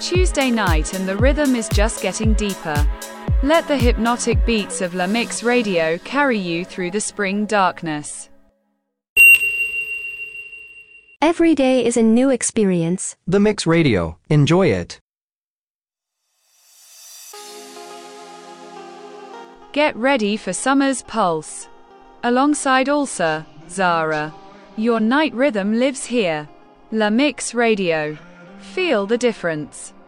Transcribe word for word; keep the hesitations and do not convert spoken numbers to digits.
Tuesday night and the rhythm is just getting deeper. Let the hypnotic beats of La Mix Radio carry you through the spring darkness. Every day is a new experience. The Mix Radio. Enjoy it. Get ready for summer's pulse. Alongside Alsa, Zara. Your night rhythm lives here. La Mix Radio. Feel the difference.